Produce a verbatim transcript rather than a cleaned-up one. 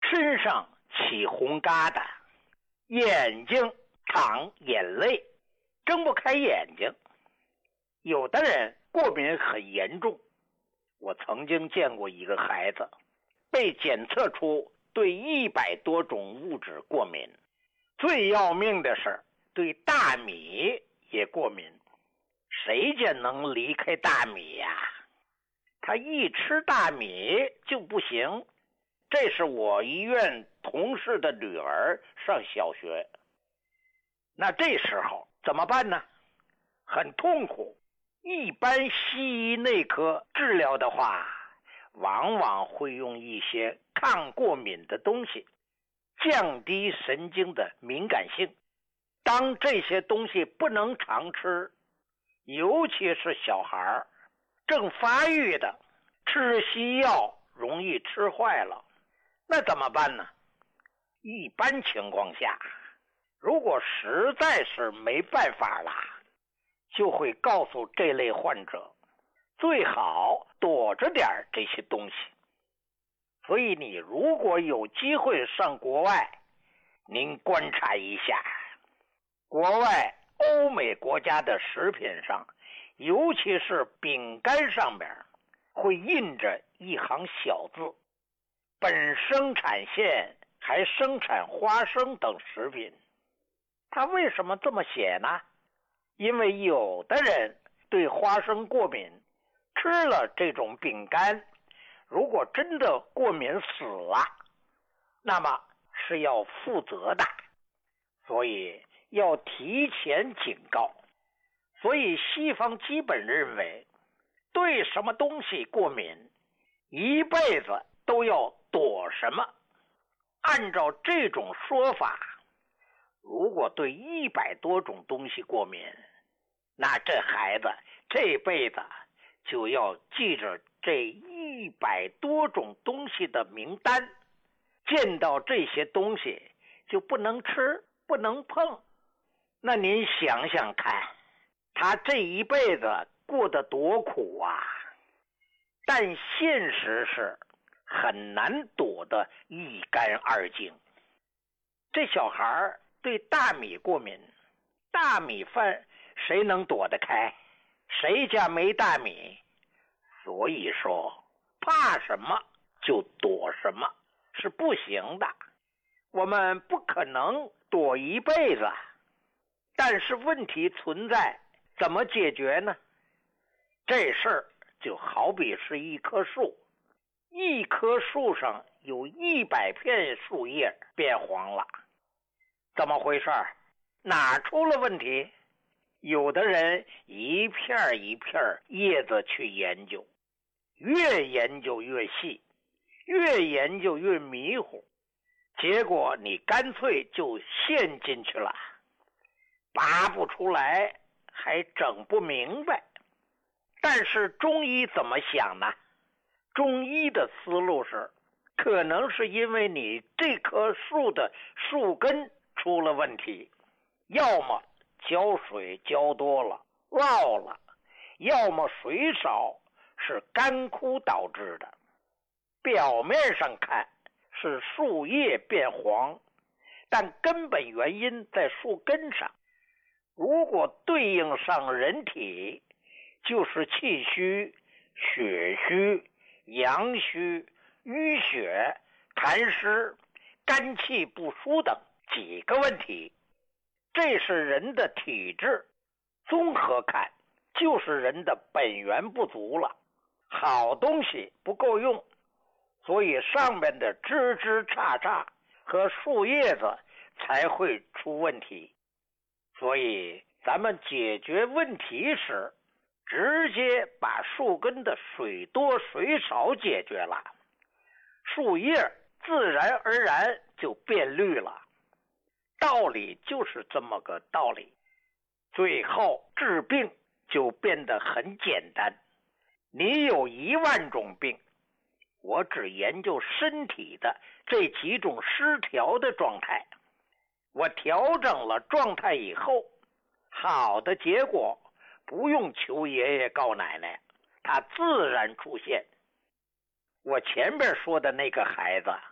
身上起红疙瘩，眼睛淌眼泪，睁不开眼睛。有的人过敏很严重，我曾经见过一个孩子被检测出对一百多种物质过敏，最要命的是对大米也过敏。谁家能离开大米呀？他一吃大米就不行。这是我医院同事的女儿上小学，那这时候怎么办呢？很痛苦。一般西医内科治疗的话，往往会用一些抗过敏的东西，降低神经的敏感性。当这些东西不能常吃，尤其是小孩正发育的，吃西药容易吃坏了，那怎么办呢？一般情况下，如果实在是没办法了，就会告诉这类患者，最好躲着点这些东西。所以你如果有机会上国外，您观察一下，国外欧美国家的食品上，尤其是饼干上面，会印着一行小字，本生产线还生产花生等食品。他为什么这么写呢？因为有的人对花生过敏，吃了这种饼干，如果真的过敏死了，那么是要负责的，所以要提前警告。所以西方基本认为，对什么东西过敏，一辈子都要躲什么。按照这种说法，如果对一百多种东西过敏，那这孩子这辈子就要记着这一百多种东西的名单，见到这些东西就不能吃，不能碰。那您想想看，他这一辈子过得多苦啊！但现实是很难躲得一干二净。这小孩对大米过敏，大米饭谁能躲得开？谁家没大米？所以说，怕什么就躲什么，是不行的。我们不可能躲一辈子，但是问题存在，怎么解决呢？这事儿就好比是一棵树，一棵树上有一百片树叶变黄了，怎么回事？哪出了问题？有的人一片一片叶子去研究，越研究越细，越研究越迷糊，结果你干脆就陷进去了，拔不出来，还整不明白。但是中医怎么想呢？中医的思路是，可能是因为你这棵树的树根出了问题，要么浇水浇多了涝了，要么水少是干枯导致的。表面上看是树叶变黄，但根本原因在树根上。如果对应上人体，就是气虚、血虚、阳虚、淤血、痰湿、肝气不舒等几个问题。这是人的体质，综合看就是人的本源不足了，好东西不够用，所以上面的枝枝杈杈和树叶子才会出问题。所以咱们解决问题时，直接把树根的水多水少解决了，树叶自然而然就变绿了。道理就是这么个道理，最后治病就变得很简单。你有一万种病，我只研究身体的这几种失调的状态，我调整了状态以后，好的结果不用求爷爷告奶奶，它自然出现。我前边说的那个孩子，